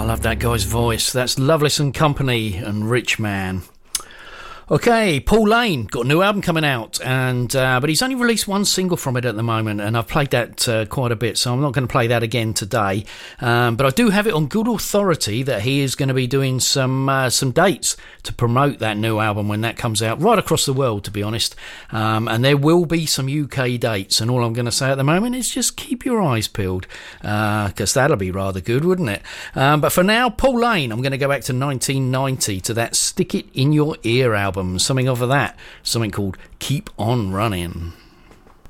love that guy's voice. That's Loveless and Company and Rich Man. Okay, Paul Lane got a new album coming out, and but he's only released one single from it at the moment, and I've played that quite a bit, so I'm not going to play that again today. But I do have it on good authority that he is going to be doing some dates to promote that new album when that comes out, right across the world, to be honest. And there will be some UK dates, and all I'm going to say at the moment is just keep your eyes peeled, because that'll be rather good, wouldn't it? But for now, Paul Lane, I'm going to go back to 1990 to that Stick It In Your Ear album. Something of that, something called Keep On Running.